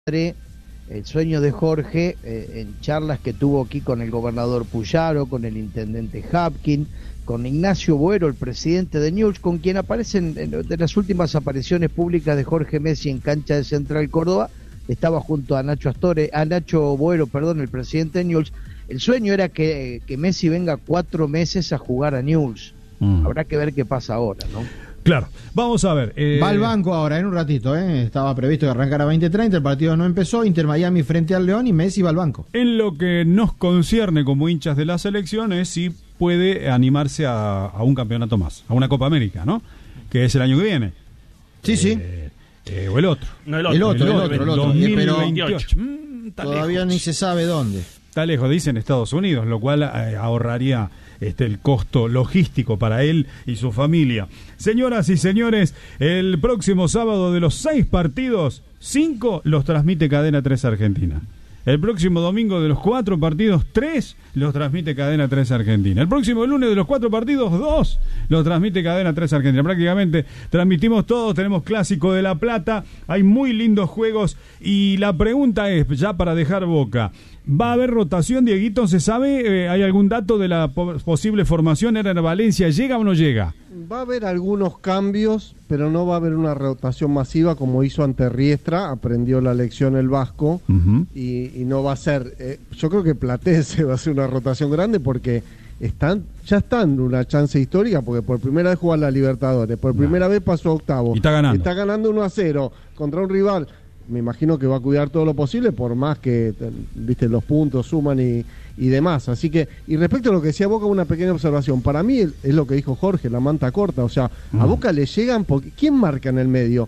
el sueño de Jorge, en charlas que tuvo aquí con el gobernador Puyaro, con el intendente Hapkin, con Ignacio Boero, el presidente de Newell's, con quien aparecen de las últimas apariciones públicas de Jorge Messi en cancha de Central Córdoba, estaba junto a Nacho Boero, el presidente de Newell's. El sueño era que Messi venga 4 meses a jugar a Newell's. Habrá que ver qué pasa ahora, ¿no? Claro, vamos a ver. Va al banco ahora, en un ratito, estaba previsto que arrancara 20:30, el partido no empezó, Inter Miami frente al León y Messi va al banco. En lo que nos concierne como hinchas de la selección es si puede animarse a un campeonato más, a una Copa América, ¿no? Que es el año que viene. Sí. O el otro. No, el otro. 2028. Todavía ni se sabe dónde. Está lejos, dicen Estados Unidos, lo cual ahorraría el costo logístico para él y su familia. Señoras y señores, el próximo sábado de los 6 partidos, 5 los transmite Cadena 3 Argentina. El próximo domingo de los 4 partidos, 3 los transmite Cadena 3 Argentina. El próximo lunes de los 4 partidos, 2 los transmite Cadena 3 Argentina. Prácticamente transmitimos todos, tenemos Clásico de La Plata, hay muy lindos juegos y la pregunta es, ya para dejar boca, ¿va a haber rotación, Dieguito? ¿Se sabe? ¿Hay algún dato de la posible formación? ¿Era en Valencia? ¿Llega o no llega? Va a haber algunos cambios, pero no va a haber una rotación masiva como hizo ante Riestra, aprendió la lección el Vasco, y no va a ser, yo creo que Platense va a ser una rotación grande porque ya están en una chance histórica, porque por primera vez juega la Libertadores, por primera vez pasó a octavos, y está ganando 1-0 contra un rival. Me imagino que va a cuidar todo lo posible, por más que los puntos suman y demás. Así que, y respecto a lo que decía Boca, una pequeña observación. Para mí es lo que dijo Jorge, la manta corta. O sea, a Boca le llegan, porque ¿quién marca en el medio?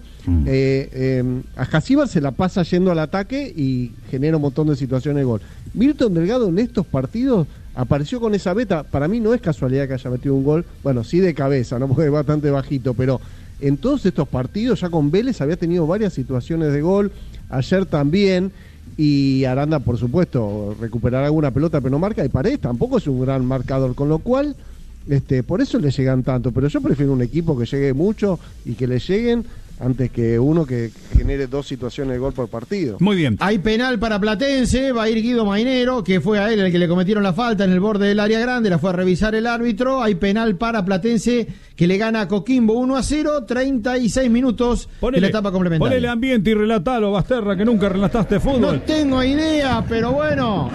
A Jasíbar se la pasa yendo al ataque y genera un montón de situaciones de gol. Milton Delgado en estos partidos apareció con esa beta. Para mí no es casualidad que haya metido un gol, bueno, sí de cabeza, ¿no? Porque es bastante bajito, pero en todos estos partidos ya con Vélez había tenido varias situaciones de gol, ayer también, y Aranda, por supuesto, recuperará alguna pelota, pero no marca, y Paredes tampoco es un gran marcador, con lo cual, por eso le llegan tanto, pero yo prefiero un equipo que llegue mucho y que le lleguen, antes que uno que genere 2 situaciones de gol por partido. Muy bien. Hay penal para Platense, va a ir Guido Mainero, que fue a él el que le cometieron la falta en el borde del área grande, la fue a revisar el árbitro. Hay penal para Platense, que le gana a Coquimbo 1-0, 36 minutos de la etapa complementaria. Ponele ambiente y relatalo, Basterra, que nunca relataste fútbol. No tengo idea, pero bueno,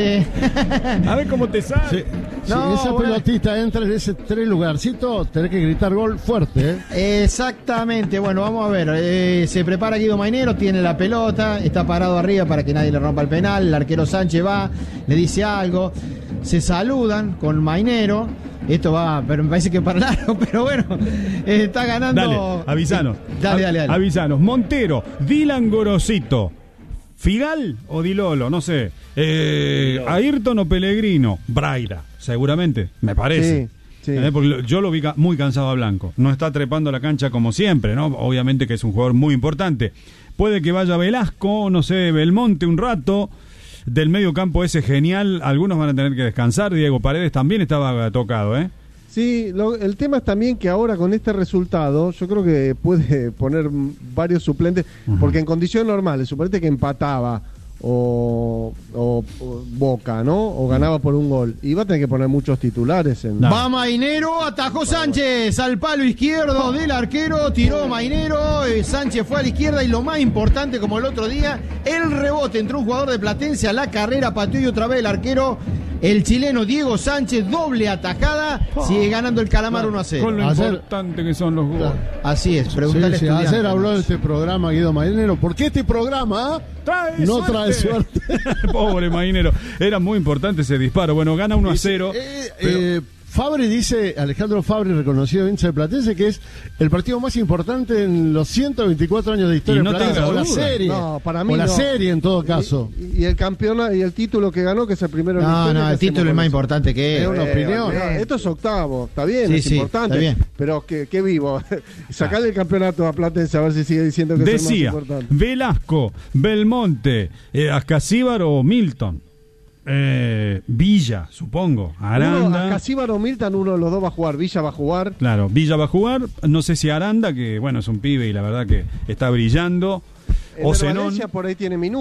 a ver cómo te sale. Sí. No, si esa pelotita entra en ese 3 lugarcito, tenés que gritar gol fuerte, Exactamente, bueno, vamos a ver, se prepara Guido Mainero, tiene la pelota, está parado arriba para que nadie le rompa el penal, el arquero Sánchez va, le dice algo, se saludan con Mainero, esto va, pero me parece que para largo, pero bueno, está ganando. Dale, avisanos. Dale. Avisanos. Montero, Dylan Gorosito, Figal o Dilolo, no sé, Ayrton o Pellegrino, Braira, seguramente, me parece. Sí. Porque yo lo vi muy cansado a Blanco. No está trepando la cancha como siempre, ¿no? Obviamente que es un jugador muy importante. Puede que vaya Velasco, no sé, Belmonte un rato. Del medio campo ese genial. Algunos van a tener que descansar. Diego Paredes también estaba tocado, Sí, el tema es también que ahora con este resultado yo creo que puede poner varios suplentes, porque en condiciones normales, suponete que empataba o Boca, ¿no? O ganaba por un gol. Y va a tener que poner muchos titulares. Va Mainero, atajó Sánchez al palo izquierdo del arquero, tiró Mainero, Sánchez fue a la izquierda y lo más importante, como el otro día, el rebote entró un jugador de Platense a la carrera, pateó y otra vez el arquero, el chileno Diego Sánchez, doble atajada, sigue ganando el Calamar 1-0. Con lo importante que son los goles. Así es, preguntale sí, ayer habló de este programa Guido Mainero, porque este programa no trae suerte. Pobre Mainero, era muy importante ese disparo. Bueno, gana 1-0. Fabri dice, Alejandro Fabri, reconocido hincha de Platense, que es el partido más importante en los 124 años de historia de Platense, o la serie. No, para mí o la serie en todo caso. Y el campeonato y el título que ganó, que es el primero en la historia. No, el título es más importante que es una opinión. Esto es octavo, está bien, es importante. Está bien. Pero que vivo. Sacarle el campeonato a Platense a ver si sigue diciendo que es el más importante. Velasco, Belmonte, Ascasíbar o Milton. Villa, supongo, Aranda. Casíbar o Milton, uno de los dos va a jugar. Villa va a jugar. Claro, Villa va a jugar. No sé si Aranda, que bueno, es un pibe y la verdad que está brillando. En o el Zenón. Valencia por ahí tiene minutos.